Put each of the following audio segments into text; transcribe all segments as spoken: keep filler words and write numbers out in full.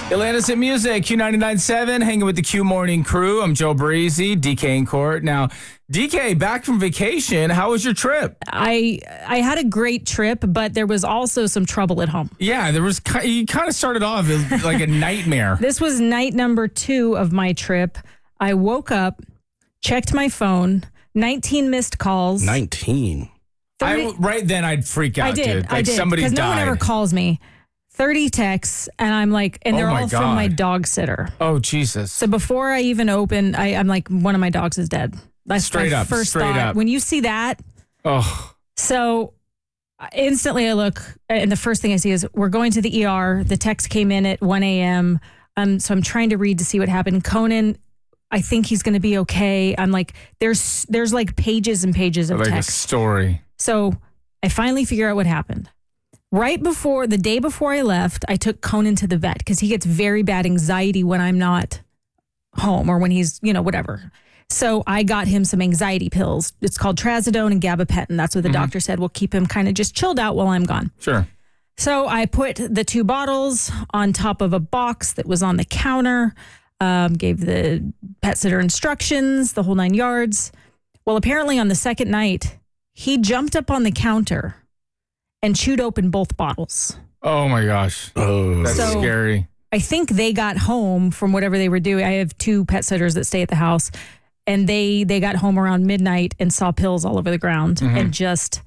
Atlanta's Hit Music, Q ninety-nine point seven, hanging with the Q Morning crew. I'm Joe Breezy, D K in court. Now, D K, back from vacation. How was your trip? I I had a great trip, but there was also some trouble at home. Yeah, there was. You kind of started off like a nightmare. This was night number two of my trip. I woke up, checked my phone, nineteen missed calls. nineteen I, right then, I'd freak out, I did. dude. Like I did. somebody died. Because no one ever calls me. thirty texts, and I'm like, and they're oh all God. from my dog sitter. Oh, Jesus. So before I even open, I, I'm like, one of my dogs is dead. That's straight my up. First straight thought. up. When you see that, oh. So instantly I look, and the first thing I see is we're going to the E R. The text came in at one a.m. Um, so I'm trying to read to see what happened. Conan, I think he's going to be okay. I'm like, there's there's like pages and pages of like text. a story. So I finally figure out what happened. Right before, the day before I left, I took Conan to the vet because he gets very bad anxiety when I'm not home or when he's, you know, whatever. So I got him some anxiety pills. It's called Trazodone and Gabapentin. That's what the mm-hmm. doctor said will keep him kind of just chilled out while I'm gone. Sure. So I put the two bottles on top of a box that was on the counter, um, gave the pet sitter instructions, the whole nine yards. Well, apparently on the second night, he jumped up on the counter and chewed open both bottles. Oh, my gosh. Oh, that's so scary. I think they got home from whatever they were doing. I have two pet sitters that stay at the house, and they they got home around midnight and saw pills all over the ground mm-hmm. and just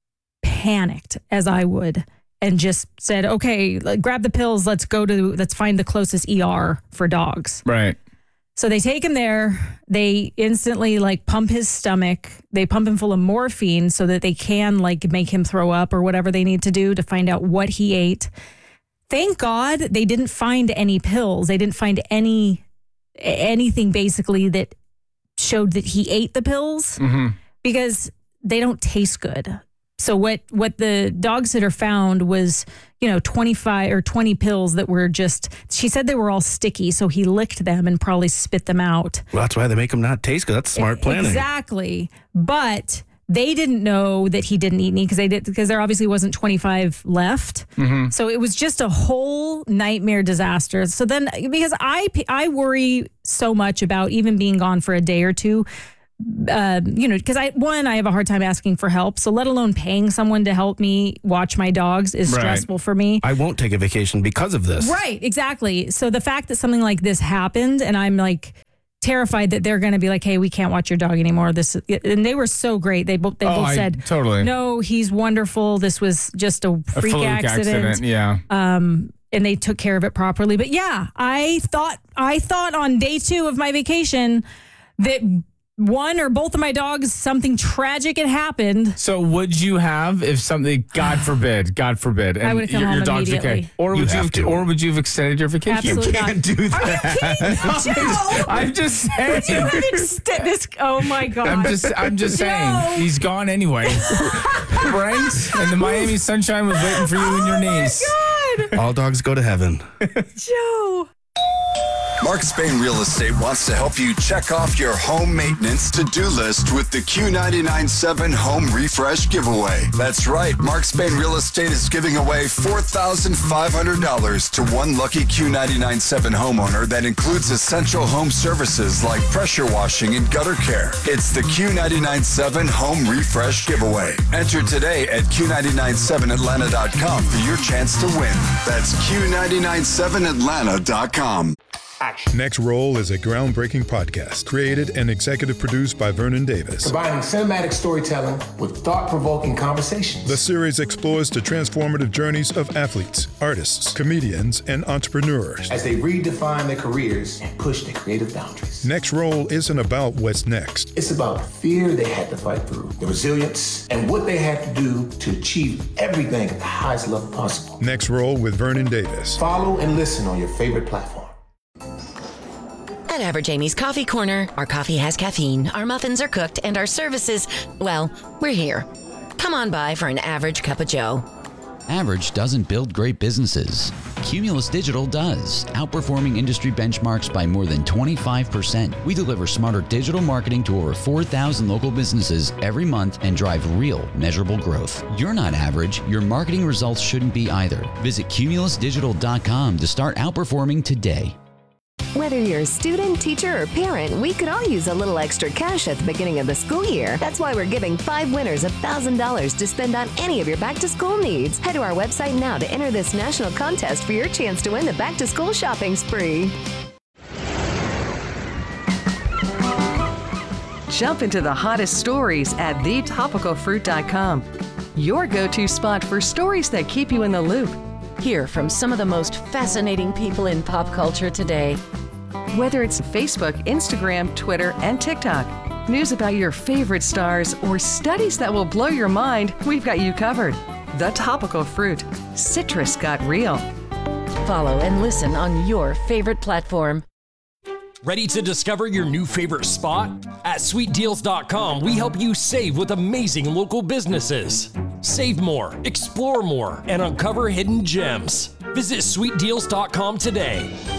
panicked, as I would, and just said, okay, grab the pills. Let's go to, let's find the closest E R for dogs. Right. So they take him there. They instantly like pump his stomach. They pump him full of morphine so that they can like make him throw up or whatever they need to do to find out what he ate. Thank God they didn't find any pills. They didn't find any anything basically that showed that he ate the pills mm-hmm. because they don't taste good. So what what the dog sitter found was, you know, twenty-five or twenty pills that were just, she said they were all sticky. So he licked them and probably spit them out. Well, that's why they make them not taste good. That's smart planning. Exactly. But they didn't know that he didn't eat any because they did, because there obviously wasn't twenty-five left. Mm-hmm. So it was just a whole nightmare disaster. So then, because I, I worry so much about even being gone for a day or two, Uh, you know, because I, one, I have a hard time asking for help. So let alone paying someone to help me watch my dogs is right. stressful for me. I won't take a vacation because of this. Right, exactly. So the fact that something like this happened and I'm like terrified that they're going to be like, hey, we can't watch your dog anymore. This, and they were so great. They both, they oh, both I, said, totally. No, he's wonderful. This was just a freak a fluke accident. accident. Yeah. Um, and they took care of it properly. But yeah, I thought, I thought on day two of my vacation that one or both of my dogs, something tragic had happened. So would you have, if something, God forbid, God forbid, and I would have come your, your home dog's immediately. okay, or You would you, have have, to. or would you have extended your vacation? Absolutely You can't not. do that. Are you kidding me, Joe? I'm just saying. You have extended this. Oh my God. I'm just, I'm just saying. Joe. He's gone anyway, right? And the Miami sunshine was waiting for you and your niece. Oh my God. All dogs go to heaven. Joe. Marcus Bain Real Estate wants to help you check off your home maintenance to-do list with the Q ninety-nine point seven Home Refresh Giveaway. That's right, Marcus Bain Real Estate is giving away four thousand five hundred dollars to one lucky Q ninety-nine point seven homeowner that includes essential home services like pressure washing and gutter care. It's the Q ninety-nine point seven Home Refresh Giveaway. Enter today at Q nine nine seven Atlanta dot com for your chance to win. That's Q nine nine seven Atlanta dot com. Action. Next Roll is a groundbreaking podcast created and executive produced by Vernon Davis. Combining cinematic storytelling with thought-provoking conversations. The series explores the transformative journeys of athletes, artists, comedians, and entrepreneurs as they redefine their careers and push their creative boundaries. Next Roll isn't about what's next. It's about the fear they had to fight through, the resilience, and what they had to do to achieve everything at the highest level possible. Next Roll with Vernon Davis. Follow and listen on your favorite platform. At Average Amy's Coffee Corner, our coffee has caffeine, our muffins are cooked, and our services, well, we're here. Come on by for an average cup of joe. Average doesn't build great businesses. Cumulus Digital does, outperforming industry benchmarks by more than twenty-five percent. We deliver smarter digital marketing to over four thousand local businesses every month and drive real, measurable growth. You're not average. Your marketing results shouldn't be either. Visit cumulus digital dot com to start outperforming today. Whether you're a student, teacher, or parent, we could all use a little extra cash at the beginning of the school year. That's why we're giving five winners one thousand dollars to spend on any of your back-to-school needs. Head to our website now to enter this national contest for your chance to win the back-to-school shopping spree. Jump into the hottest stories at the topical fruit dot com. Your go-to spot for stories that keep you in the loop. Hear from some of the most fascinating people in pop culture today. Whether it's Facebook, Instagram, Twitter, and TikTok, news about your favorite stars, or studies that will blow your mind, we've got you covered. The Topical Fruit. Citrus got real. Follow and listen on your favorite platform. Ready to discover your new favorite spot? At sweet deals dot com, we help you save with amazing local businesses. Save more, explore more, and uncover hidden gems. Visit sweet deals dot com today.